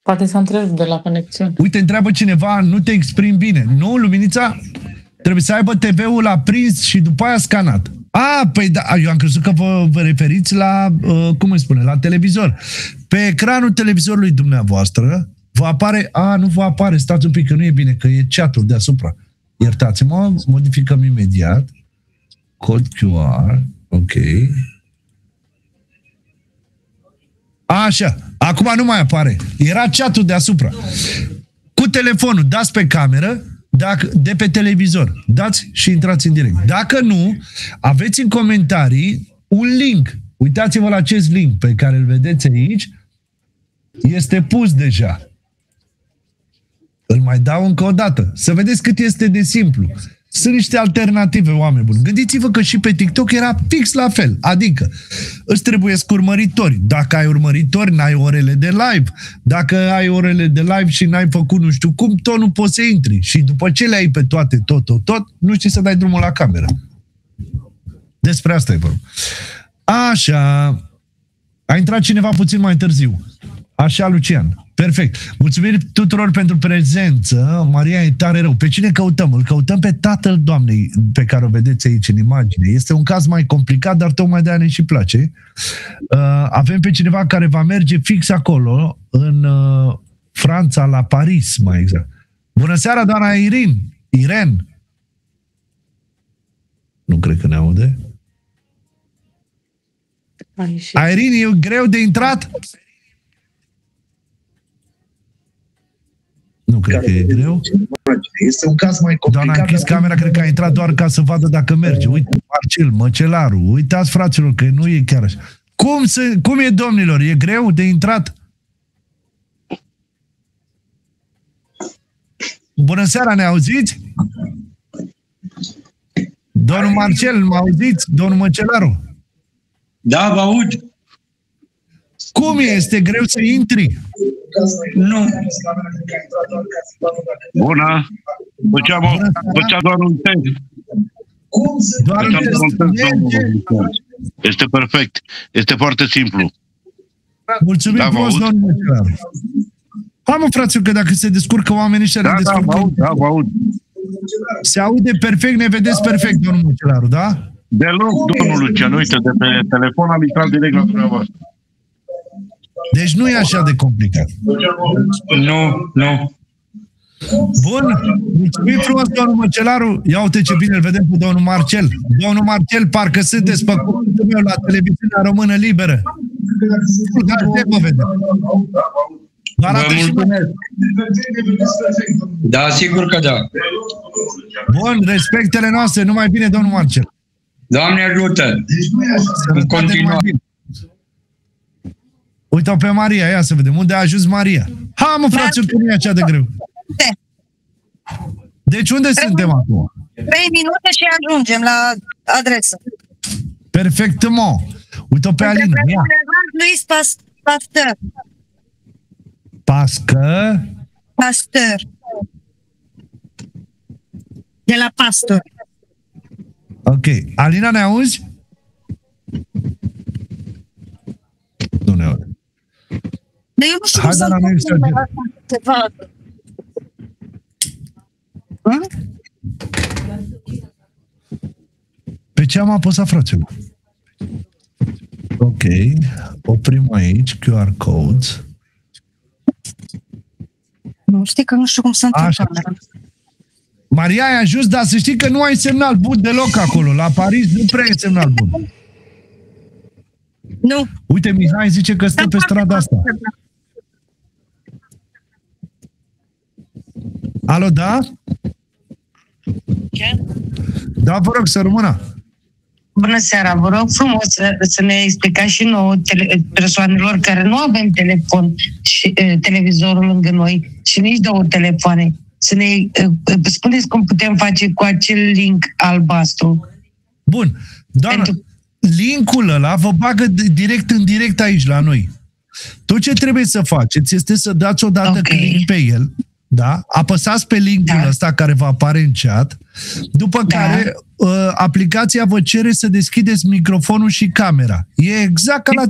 Poate s-a întrerupt de la conexiune. Uite, întreabă cineva, nu te exprimi bine. Nu, Luminița? Trebuie să aibă TV-ul aprins și după aia scanat. Păi da, eu am crezut că vă referiți la, cum îi spune, la televizor. Pe ecranul televizorului dumneavoastră vă apare, nu vă apare, stați un pic că nu e bine, că e chat-ul deasupra. Iertați-mă, modificăm imediat. Cod QR, ok. Așa, acum nu mai apare. Era chat-ul deasupra. Cu telefonul, dați pe cameră, de pe televizor. Dați și intrați în direct. Dacă nu, aveți în comentarii un link. Uitați-vă la acest link pe care îl vedeți aici. Este pus deja. Îl mai dau încă o dată. Să vedeți cât este de simplu. Sunt niște alternative, oameni buni. Gândiți-vă că și pe TikTok era fix la fel. Adică, îți trebuiesc urmăritori. Dacă ai urmăritori, n-ai orele de live. Dacă ai orele de live și n-ai făcut nu știu cum, tot nu poți să intri. Și după ce le ai pe toate, tot, nu știi să dai drumul la cameră. Despre asta e vorba. Așa. A intrat cineva puțin mai târziu. Așa, Lucian. Perfect. Mulțumiri tuturor pentru prezență. Maria, e tare rău. Pe cine căutăm? Îl căutăm pe tatăl doamnei pe care o vedeți aici în imagine. Este un caz mai complicat, dar tocmai de-aia ne și place. Avem pe cineva care va merge fix acolo, în Franța, la Paris, mai exact. Bună seara, doamna Irene. Nu cred că ne aude. Irene, e greu de intrat? Nu cred că e greu. Este un caz mai complicat. Doamna a închis camera, cred că a intrat doar ca să vadă dacă merge. Uite, Marcel, Măcelaru, uitați, fraților, că nu e chiar așa. Cum e, domnilor? E greu de intrat? Bună seara, ne auziți? Domnul Marcel, mă auziți? Domnul Măcelaru? Da, vă aud. Cum e? Este greu să intri? Nu. Bună! Făcea doar un test. Doar un test. Este perfect. Este foarte simplu. Mulțumim frumos, domnul Măcelaru. Hai mă, fraților, că dacă se descurcă oamenii ăștia, ne descurcă. Da, vă aud. Se aude perfect, ne vedeți perfect, domnul Măcelaru, da? Deloc, domnul Lucian, uite, de pe telefon am intrat direct la dumneavoastră. Deci nu e așa de complicat. Nu. Bun, mulțumim frumos, domnul Măcelaru. Ia uite ce bine îl vedem cu domnul Marcel. Domnul Marcel, parcă sunteți pe cuvântul meu la televiziunea Română Liberă. Vă vedem. Vă mulțumesc. Da, sigur că da. Bun, respectele noastre, numai bine, domnul Marcel. Doamne ajută! În continuare. Uite-o pe Maria, ia să vedem. Unde a ajuns Maria? Ha, mă, fraților, că nu e așa de greu. Deci unde suntem acum? 3 minute și ajungem la adresă. Perfect, mă. Uite-o pe Alina. Luis Pasteur. Pasteur. De la Pastor. Ok. Alina, ne auzi? Nu ne auzi. Dar eu nu știu cum să fac. Pe ce am apăsat, fraților? Ok. Oprim aici. QR codes. Nu, știi că nu știu cum să întreb camera. Maria, ai ajuns, dar să știi că nu ai semnal bun deloc acolo. La Paris nu prea e semnal bun. Nu. Uite, Mihai zice că stă pe strada asta. Alo, da? Ce? Da, vă rog, să rămână. Bună seara, vă rog frumos să ne explicați și nouă persoanelor care nu avem telefon și televizorul lângă noi și nici 2 telefoane. Să ne spuneți cum putem face cu acel link albastru. Bun. Doamnă, linkul ăla vă bagă direct în direct aici la noi. Tot ce trebuie să faceți este să dați odată click pe el, da? Apăsați pe linkul ăsta care vă apare în chat, după care aplicația vă cere să deschideți microfonul și camera. E exact ca la